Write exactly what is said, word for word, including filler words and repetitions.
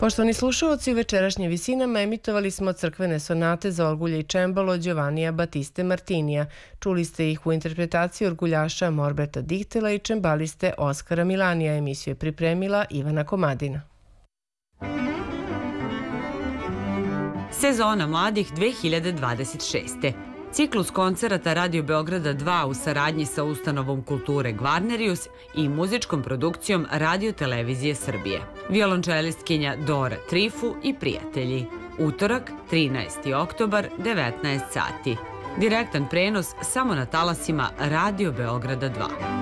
Poštovani slušalci, u večerašnjim visinama emitovali smo crkvene sonate za orgulje i čembalo Giovannija Batiste Martinija. Čuli ste ih u interpretaciji orguljaša Morberta Dichtela i čembaliste Oskara Milanija. Emisiju je pripremila Ivana Komadina. Sezona mladih dve hiljade dvadeset šeste. Ciklus koncerata Radio Beograda dva u saradnji sa ustanovom kulture Gvarnerius i muzičkom produkcijom Radio Televizije Srbije. Violončelistkinja Dora Trifu i prijatelji. Utorak, trinaesti oktobar, devetnaest sati. Direktan prenos samo na talasima Radio Beograda dva.